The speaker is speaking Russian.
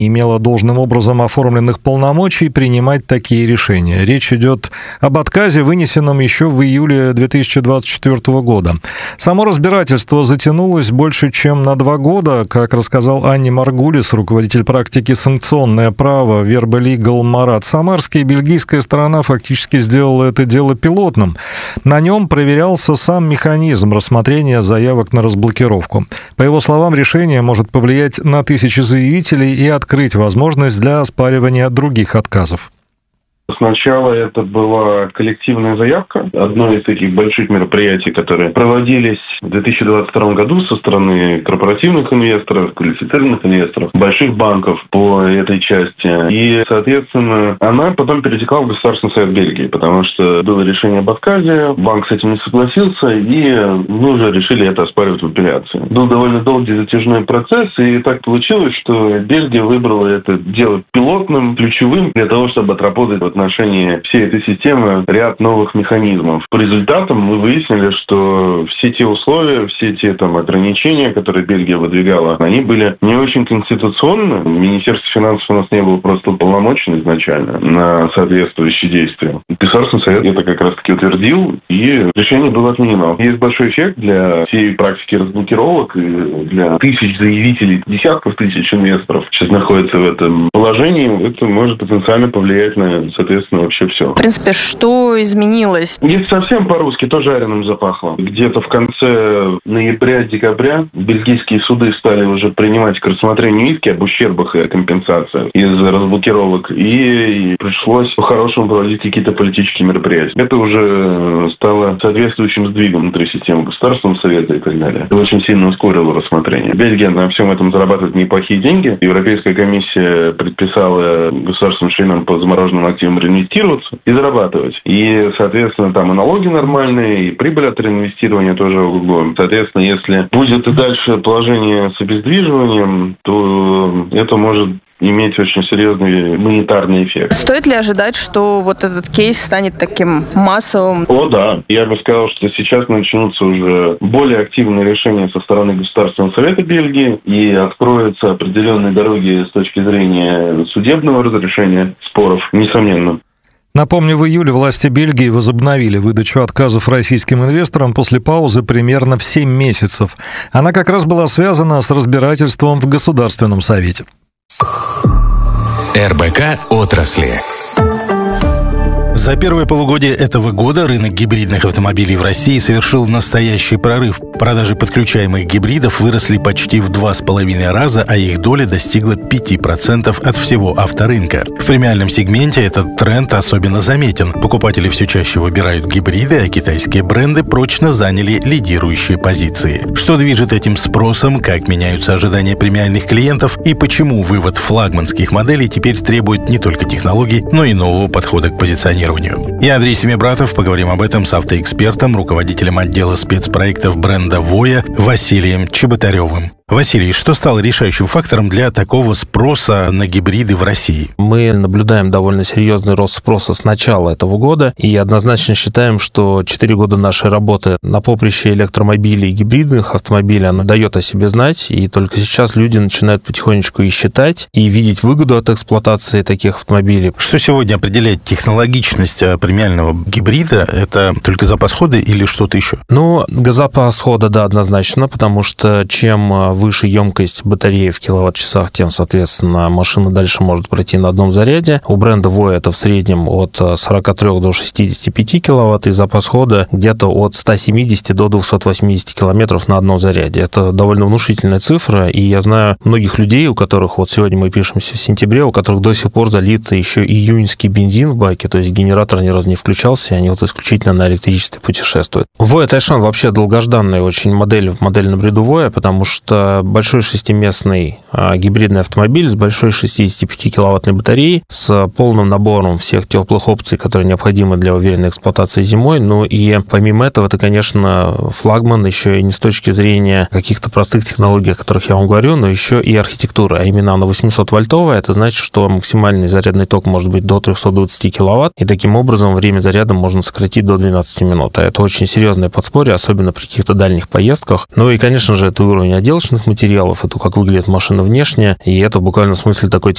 имела должным образом оформленных полномочий принимать такие решения. Речь идет об отказе, вынесенном еще в июле 2024 года. Само разбирательство затянулось больше, чем на 2 года. Как рассказал Анне Маргулис, руководитель практики «Санкционное право» Verba Legal Марат Самарский, бельгийская сторона фактически сделала это дело пилотным. На нем проверялся сам механизм рассмотрения заявок на разблокировку. По его словам, решение может повлиять на тысячи заявителей и открыть возможность для оспаривания других отказов. Сначала это была коллективная заявка. Одно из таких больших мероприятий, которые проводились в 2022 году со стороны корпоративных инвесторов, квалифицированных инвесторов, больших банков по этой части. И, соответственно, она потом перетекла в Государственный совет Бельгии, потому что было решение об отказе, банк с этим не согласился, и мы уже решили это оспаривать в апелляции. Был довольно долгий затяжной процесс, и так получилось, что Бельгия выбрала это дело пилотным, ключевым для того, чтобы отработать в отношении всей этой системы ряд новых механизмов. По результатам мы выяснили, что все те условия, все те ограничения, которые Бельгия выдвигала, они были не очень конституционны. Министерство финансов у нас не было просто полномочен изначально на соответствующие действия. Государственный совет это как раз-таки утвердил, и решение было отменено. Есть большой эффект для всей практики разблокировок и для тысяч заявителей, десятков тысяч инвесторов сейчас находятся в этом положении. Это может потенциально повлиять на, соответственно, вообще все. В принципе, что изменилось? Если совсем по-русски, то жареным запахло. Где-то в конце ноября-декабря бельгийские суды стали уже принимать к рассмотрению иски об ущербах и о компенсациях из разблокировок. И пришлось по-хорошему проводить какие-то политические мероприятия. Это уже стало соответствующим сдвигом внутри системы Государственного совета и так далее. Это очень сильно ускорило рассмотрение. Бельгия на всем этом зарабатывает неплохие деньги. Европейская комиссия предписала государственным членам по замороженным активам реинвестироваться и зарабатывать. И, соответственно, там и налоги нормальные, и прибыль от реинвестирования тоже ого-го. Соответственно, если будет и дальше положение с обездвиживанием, то это может иметь очень серьезный монетарный эффект. Стоит ли ожидать, что вот этот кейс станет таким массовым? О, да. Я бы сказал, что сейчас начнутся уже более активные решения со стороны Государственного совета Бельгии, и откроются определенные дороги с точки зрения судебного разрешения споров, несомненно. Напомню, в июле власти Бельгии возобновили выдачу отказов российским инвесторам после паузы примерно в 7 месяцев. Она как раз была связана с разбирательством в Государственном совете. РБК отрасли. За первое полугодие этого года рынок гибридных автомобилей в России совершил настоящий прорыв. Продажи подключаемых гибридов выросли почти в 2,5 раза, а их доля достигла 5% от всего авторынка. В премиальном сегменте этот тренд особенно заметен. Покупатели все чаще выбирают гибриды, а китайские бренды прочно заняли лидирующие позиции. Что движет этим спросом, как меняются ожидания премиальных клиентов и почему вывод флагманских моделей теперь требует не только технологий, но и нового подхода к позиционированию. Я Андрей Семибратов. Поговорим об этом с автоэкспертом, руководителем отдела спецпроектов бренда «Воя» Василием Чеботаревым. Василий, что стало решающим фактором для такого спроса на гибриды в России? Мы наблюдаем довольно серьезный рост спроса с начала этого года и однозначно считаем, что 4 года нашей работы на поприще электромобилей и гибридных автомобилей, она дает о себе знать, и только сейчас люди начинают потихонечку и считать, и видеть выгоду от эксплуатации таких автомобилей. Что сегодня определяет технологичность премиального гибрида? Это только запас хода или что-то еще? Запас хода, да, однозначно, потому что чем выше емкость батареи в киловатт-часах, тем, соответственно, машина дальше может пройти на одном заряде. У бренда Voya это в среднем от 43 до 65 киловатт, и запас хода где-то от 170 до 280 километров на одном заряде. Это довольно внушительная цифра, и я знаю многих людей, у которых, вот сегодня мы пишемся в сентябре, у которых до сих пор залит еще июньский бензин в баке, то есть генератор ни разу не включался, и они вот исключительно на электричестве путешествуют. Voya Taycan вообще долгожданная очень модель на бреду Voya, потому что большой шестиместный гибридный автомобиль с большой 65-киловаттной батареей, с полным набором всех теплых опций, которые необходимы для уверенной эксплуатации зимой. И помимо этого, это, конечно, флагман еще и не с точки зрения каких-то простых технологий, о которых я вам говорю, но еще и архитектура. А именно она 800-вольтовая, это значит, что максимальный зарядный ток может быть до 320 киловатт, и таким таким образом время заряда можно сократить до 12 минут. А это очень серьезное подспорье, особенно при каких-то дальних поездках. Ну и, конечно же, это уровень отделочных материалов, это как выглядит машина внешне, и это в буквальном смысле такой